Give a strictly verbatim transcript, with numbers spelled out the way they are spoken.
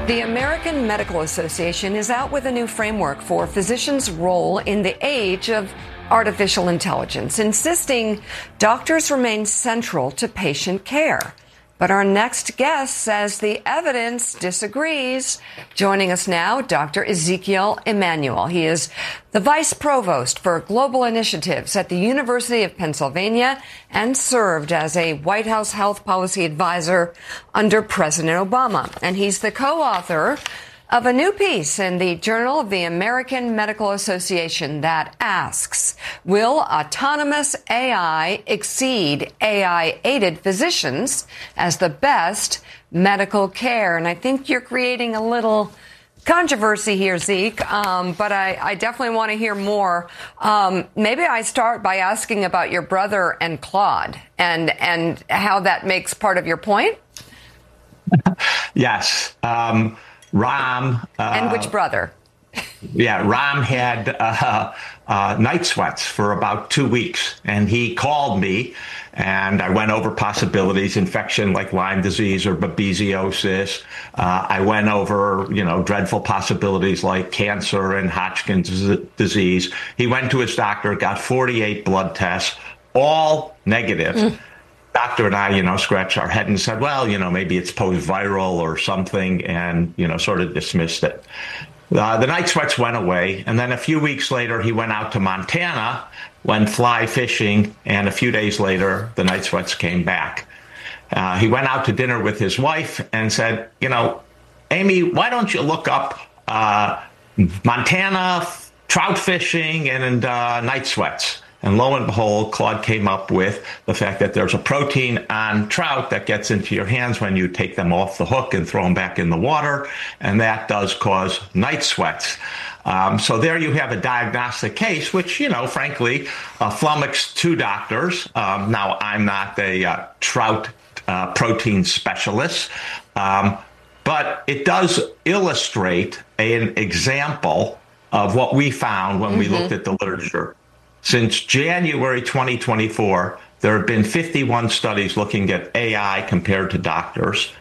The American Medical Association is out with a new framework for physicians' role in the age of artificial intelligence, insisting doctors remain central to patient care. But our next guest says the evidence disagrees. Joining us now, Doctor Ezekiel Emanuel. He is the Vice Provost for Global Initiatives at the University of Pennsylvania and served as a White House Health Policy Advisor under President Obama. And he's the co-author of a new piece in the Journal of the American Medical Association that asks, will autonomous A I exceed A I-aided physicians as the best medical care? And I think you're creating a little controversy here, Zeke, um, but I, I definitely want to hear more. Um, maybe I start by asking about your brother and Claude and, and how that makes part of your point. Yes. Um, Ram. Uh, and which brother? Yeah, Ram had uh, uh, night sweats for about two weeks, and he called me, and I went over possibilities, infection like Lyme disease or babesiosis. Uh, I went over, you know, dreadful possibilities like cancer and Hodgkin's disease. He went to his doctor, got forty-eight blood tests, all negative. Mm. Doctor and I, you know, scratched our head and said, well, you know, maybe it's post-viral or something, and, you know, sort of dismissed it. Uh, the night sweats went away, and then a few weeks later, he went out to Montana, went fly fishing, and a few days later, the night sweats came back. Uh, he went out to dinner with his wife and said, you know, Amy, why don't you look up uh, Montana trout fishing and uh, night sweats? And lo and behold, Claude came up with the fact that there's a protein on trout that gets into your hands when you take them off the hook and throw them back in the water, and that does cause night sweats. Um, so there you have a diagnostic case, which, you know, frankly, uh, flummoxed two doctors. Um, now, I'm not a uh, trout uh, protein specialist, um, but it does illustrate an example of what we found when mm-hmm. we looked at the literature. Since January twenty twenty-four, there have been fifty-one studies looking at A I compared to doctors.